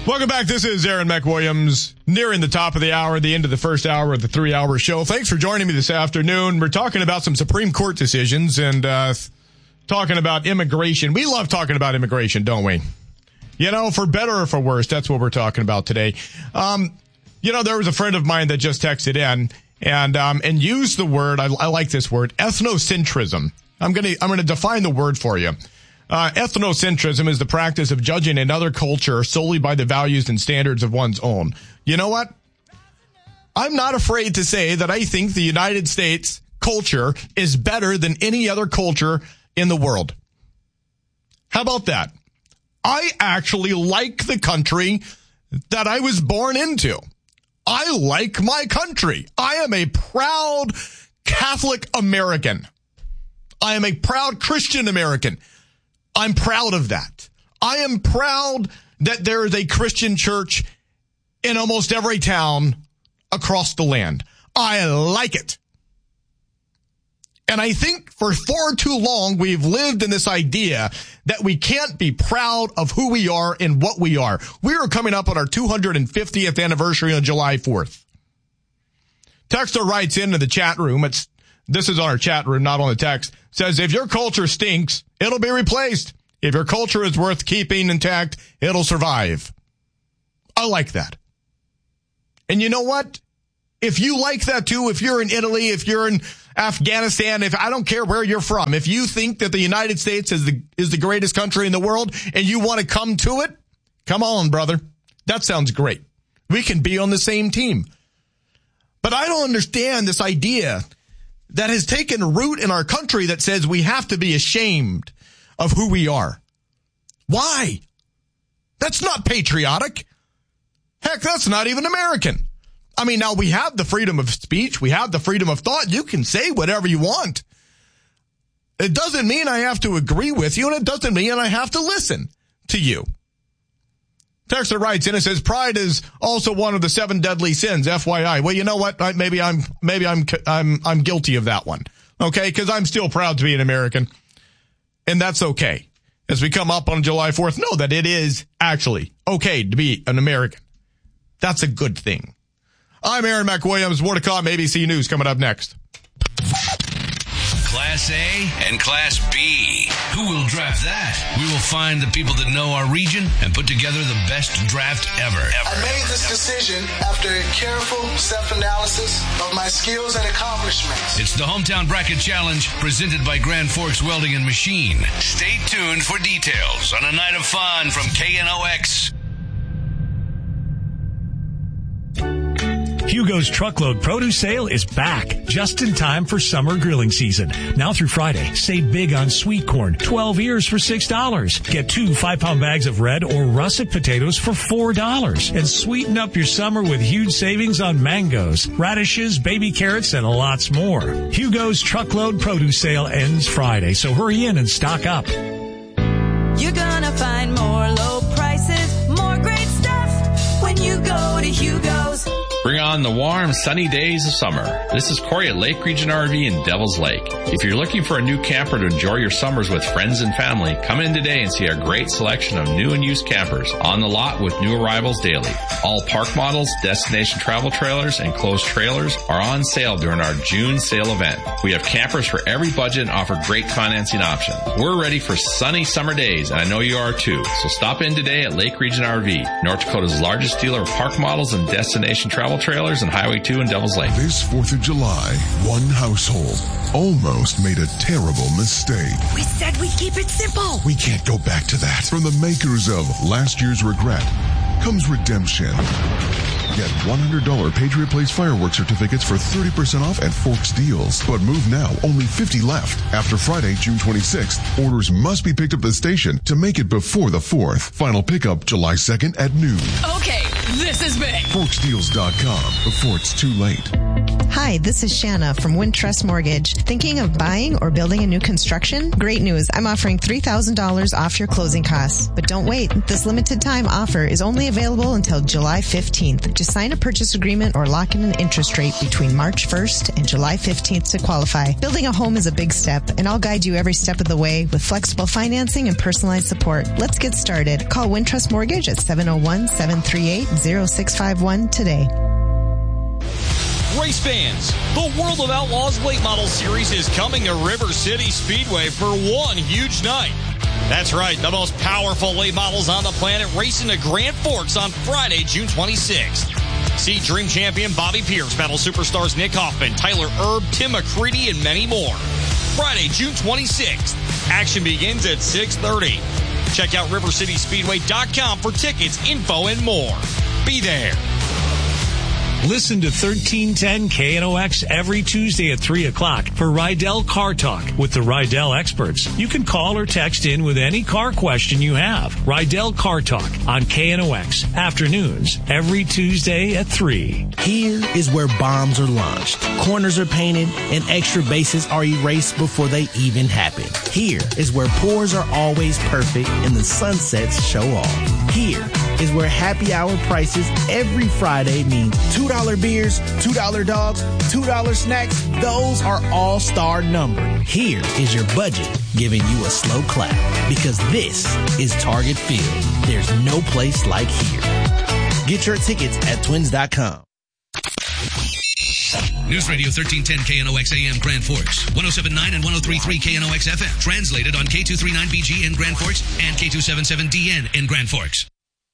Welcome back. This is Aaron McWilliams, nearing the top of the hour, the end of the first hour of the 3-hour show. Thanks for joining me this afternoon. We're talking about some Supreme Court decisions and talking about immigration. We love talking about immigration, don't we? You know, for better or for worse, that's what we're talking about today. You know, there was a friend of mine that just texted in and used the word, I like this word, ethnocentrism. I'm going to define the word for you. Ethnocentrism is the practice of judging another culture solely by the values and standards of one's own. You know what? I'm not afraid to say that I think the United States culture is better than any other culture in the world. How about that? I actually like the country that I was born into. I like my country. I am a proud Catholic American. I am a proud Christian American. I'm proud of that. I am proud that there is a Christian church in almost every town across the land. I like it. And I think for far too long, we've lived in this idea that we can't be proud of who we are and what we are. We are coming up on our 250th anniversary on July 4th. Texter writes into the chat room. This is on our chat room, not on the text. Says, if your culture stinks, it'll be replaced. If your culture is worth keeping intact, it'll survive. I like that. And you know what? If you like that too, if you're in Italy, if you're in Afghanistan, I don't care where you're from, if you think that the United States is the greatest country in the world and you want to come to it, come on, brother. That sounds great. We can be on the same team. But I don't understand this idea that has taken root in our country that says we have to be ashamed of who we are. Why? That's not patriotic. Heck, that's not even American. I mean, now we have the freedom of speech. We have the freedom of thought. You can say whatever you want. It doesn't mean I have to agree with you, and it doesn't mean I have to listen to you. Texter writes in and says, pride is also one of the 7 deadly sins, FYI. Well, you know what? Maybe I'm guilty of that one. Okay? Because I'm still proud to be an American. And that's okay. As we come up on July 4th, know that it is actually okay to be an American. That's a good thing. I'm Aaron McWilliams. More to come. ABC News coming up next. Class A and Class B. Who will draft that? We will find the people that know our region and put together the best draft ever. I made this decision after a careful self-analysis of my skills and accomplishments. It's the Hometown Bracket Challenge presented by Grand Forks Welding and Machine. Stay tuned for details on a night of fun from KNOX. Hugo's Truckload Produce Sale is back, just in time for summer grilling season. Now through Friday, save big on sweet corn, 12 ears for $6. Get 2 5-pound bags of red or russet potatoes for $4. And sweeten up your summer with huge savings on mangoes, radishes, baby carrots, and lots more. Hugo's Truckload Produce Sale ends Friday, so hurry in and stock up. You're gonna find more low prices, more great stuff when you go to Hugo's. Bring on the warm, sunny days of summer. This is Corey at Lake Region RV in Devil's Lake. If you're looking for a new camper to enjoy your summers with friends and family, come in today and see our great selection of new and used campers on the lot with new arrivals daily. All park models, destination travel trailers, and closed trailers are on sale during our June sale event. We have campers for every budget and offer great financing options. We're ready for sunny summer days, and I know you are too. So stop in today at Lake Region RV, North Dakota's largest dealer of park models and destination travel trailers and Highway 2 in Devil's Lake. This 4th of July, one household almost made a terrible mistake. We said we'd keep it simple. We can't go back to that. From the makers of Last Year's Regret comes redemption. Get $100 Patriot Place fireworks certificates for 30% off at Forks Deals. But move now, only 50 left. After Friday, June 26th, orders must be picked up at the station to make it before the 4th. Final pickup July 2nd at noon. Okay, this is big. ForksDeals.com before it's too late. Hi, this is Shanna from Wintrust Mortgage. Thinking of buying or building a new construction? Great news. I'm offering $3,000 off your closing costs. But don't wait. This limited time offer is only available until July 15th. Just sign a purchase agreement or lock in an interest rate between March 1st and July 15th to qualify. Building a home is a big step, and I'll guide you every step of the way with flexible financing and personalized support. Let's get started. Call Wintrust Mortgage at 701-738-0651 today. Race fans, the World of Outlaws Late Model Series is coming to River City Speedway for one huge night. That's right, the most powerful late models on the planet racing to Grand Forks on Friday, June 26th. See Dream Champion Bobby Pierce battle superstars Nick Hoffman, Tyler Erb, Tim McCready, and many more. Friday, June 26th. Action begins at 6:30. Check out RiverCitySpeedway.com for tickets, info, and more. Be there. Listen to 1310 KNOX every Tuesday at 3 o'clock for Rydell Car Talk with the Rydell experts. You can call or text in with any car question you have. Rydell Car Talk on KNOX afternoons every Tuesday at 3. Here is where bombs are launched, corners are painted, and extra bases are erased before they even happen. Here is where pours are always perfect and the sunsets show off. Here is where happy hour prices every Friday mean $2 beers, $2 dogs, $2 snacks. Those are all-star numbered. Here is your budget giving you a slow clap because this is Target Field. There's no place like here. Get your tickets at twins.com. News Radio 1310 KNOX AM Grand Forks, 107.9 and 103.3 KNOX FM. Translated on K239BG in Grand Forks and K277DN in Grand Forks.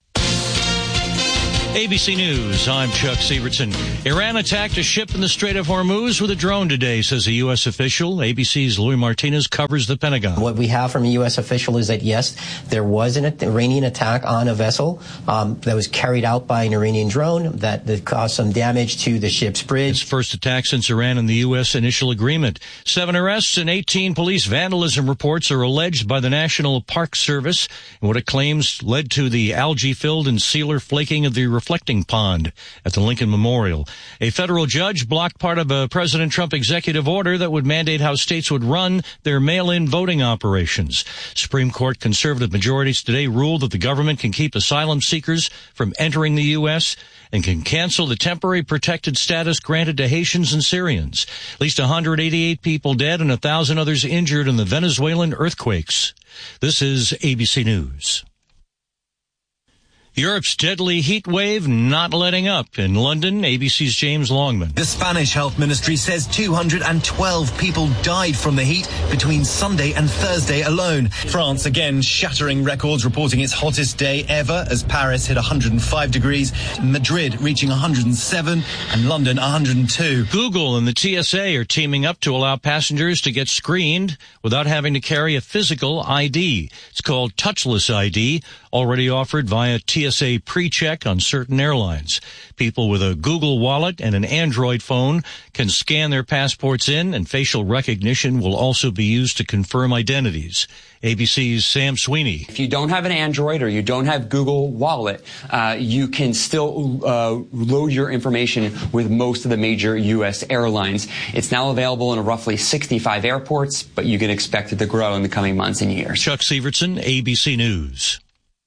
ABC News, I'm Chuck Sievertson. Iran attacked a ship in the Strait of Hormuz with a drone today, says a U.S. official. ABC's Louis Martinez covers the Pentagon. What we have from a U.S. official is that, yes, there was an Iranian attack on a vessel that was carried out by an Iranian drone that caused some damage to the ship's bridge. It's first attack since Iran and the U.S. initial agreement. 7 arrests and 18 police vandalism reports are alleged by the National Park Service in what it claims led to the algae-filled and sealer flaking of the reflecting pond at the Lincoln Memorial. A federal judge blocked part of a President Trump executive order that would mandate how states would run their mail-in voting operations. Supreme Court conservative majorities today ruled that the government can keep asylum seekers from entering the U.S. and can cancel the temporary protected status granted to Haitians and Syrians. At least 188 people dead and 1,000 others injured in the Venezuelan earthquakes. This is ABC News. Europe's deadly heat wave not letting up. In London, ABC's James Longman. The Spanish Health Ministry says 212 people died from the heat between Sunday and Thursday alone. France again shattering records, reporting its hottest day ever as Paris hit 105 degrees, Madrid reaching 107, and London 102. Google and the TSA are teaming up to allow passengers to get screened without having to carry a physical ID. It's called Touchless ID, already offered via TSA pre-check on certain airlines. People with a Google Wallet and an Android phone can scan their passports in, and facial recognition will also be used to confirm identities. ABC's Sam Sweeney. If you don't have an Android or you don't have Google Wallet, you can still load your information with most of the major U.S. airlines. It's now available in roughly 65 airports, but you can expect it to grow in the coming months and years. Chuck Sievertson, ABC News.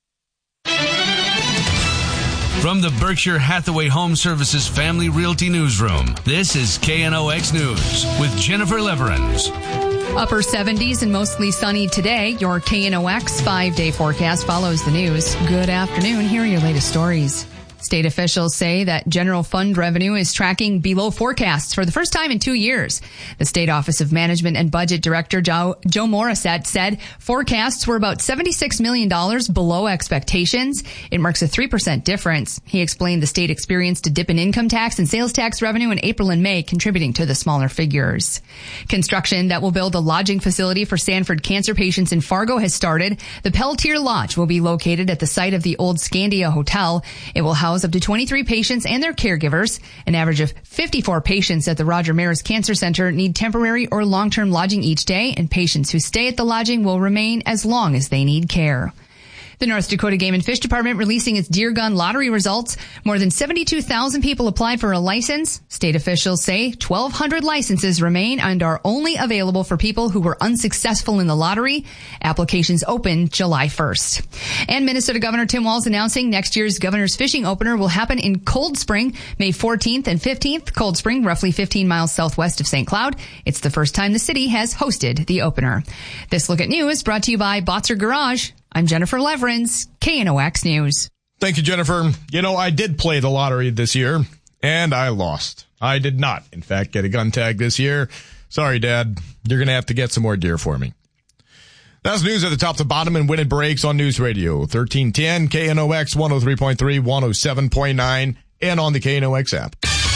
From the Berkshire Hathaway Home Services Family Realty Newsroom, this is KNOX News with Jennifer Leverins. Upper 70s and mostly sunny today. Your KNOX 5-day forecast follows the news. Good afternoon. Here are your latest stories. State officials say that general fund revenue is tracking below forecasts for the first time in 2 years. The State Office of Management and Budget Director Joe Morissette said forecasts were about $76 million below expectations. It marks a 3% difference. He explained the state experienced a dip in income tax and sales tax revenue in April and May, contributing to the smaller figures. Construction that will build a lodging facility for Sanford cancer patients in Fargo has started. The Pelletier Lodge will be located at the site of the old Scandia Hotel. It will house up to 23 patients and their caregivers. An average of 54 patients at the Roger Maris Cancer Center need temporary or long-term lodging each day, and patients who stay at the lodging will remain as long as they need care. The North Dakota Game and Fish Department releasing its deer gun lottery results. More than 72,000 people applied for a license. State officials say 1,200 licenses remain and are only available for people who were unsuccessful in the lottery. Applications open July 1st. And Minnesota Governor Tim Walz announcing next year's Governor's Fishing Opener will happen in Cold Spring, May 14th and 15th. Cold Spring, roughly 15 miles southwest of St. Cloud. It's the first time the city has hosted the opener. This Look at News brought to you by Botzer Garage. I'm Jennifer Leverins, KNOX News. Thank you, Jennifer. You know, I did play the lottery this year, and I lost. I did not, in fact, get a gun tag this year. Sorry, Dad. You're going to have to get some more deer for me. That's news at the top to bottom and when it breaks on News Radio 1310, KNOX 103.3, 107.9, and on the KNOX app.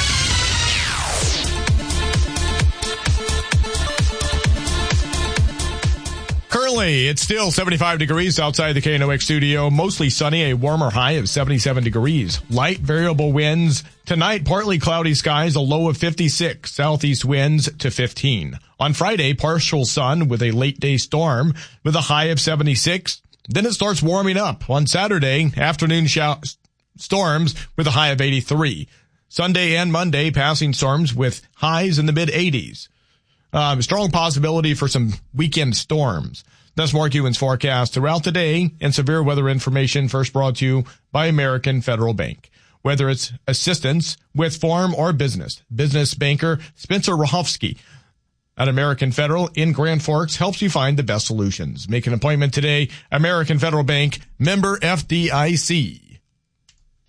Currently, it's still 75 degrees outside the KNOX studio. Mostly sunny, a warmer high of 77 degrees. Light variable winds. Tonight, partly cloudy skies, a low of 56. Southeast winds to 15. On Friday, partial sun with a late day storm with a high of 76. Then it starts warming up. On Saturday, afternoon storms with a high of 83. Sunday and Monday, passing storms with highs in the mid 80s. Strong possibility for some weekend storms. That's Mark Ewan's forecast throughout the day, and severe weather information first brought to you by American Federal Bank. Whether it's assistance with farm or business, business banker Spencer Rahofsky at American Federal in Grand Forks helps you find the best solutions. Make an appointment today. American Federal Bank, member FDIC.